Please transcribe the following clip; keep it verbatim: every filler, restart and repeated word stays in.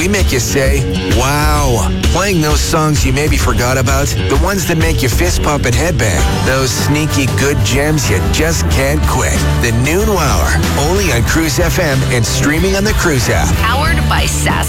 we make you say, wow. Playing those songs you maybe forgot about, the ones that make you fist pump and headbang, those sneaky good gems you just can't quit. The Noon Wower, only on Cruise F M and streaming on the Cruise app. Powered by Sass.